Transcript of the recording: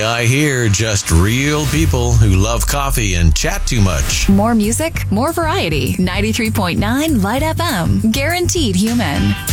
AI here, just real people who love coffee and chat too much. More music, more variety. 93.9 Light FM. Guaranteed human.